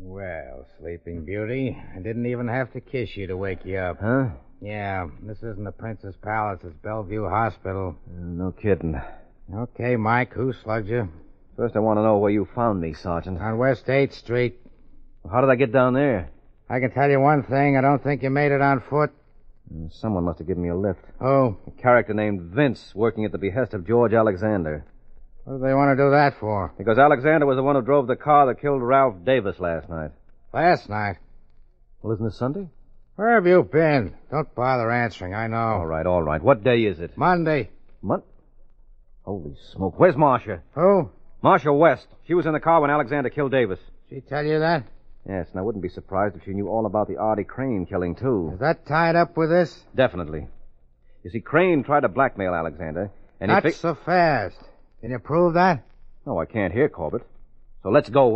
Well, Sleeping Beauty, I didn't even have to kiss you to wake you up. Huh? Yeah, this isn't the Princess Palace. It's Bellevue Hospital. No kidding. Okay, Mike, who slugged you? First, I want to know where you found me, Sergeant. On West 8th Street. How did I get down there? I can tell you one thing. I don't think you made it on foot. Someone must have given me a lift. Oh? A character named Vince, working at the behest of George Alexander. What do they want to do that for? Because Alexander was the one who drove the car that killed Ralph Davis last night. Last night? Well, isn't it Sunday? Where have you been? Don't bother answering, I know. All right. What day is it? Monday. Holy smoke. Where's Marcia? Who? Marcia West. She was in the car when Alexander killed Davis. She tell you that? Yes, and I wouldn't be surprised if she knew all about the Artie Crane killing, too. Is that tied up with this? Definitely. You see, Crane tried to blackmail Alexander, and Not so fast. Can you prove that? No, I can't hear Corbett. So let's go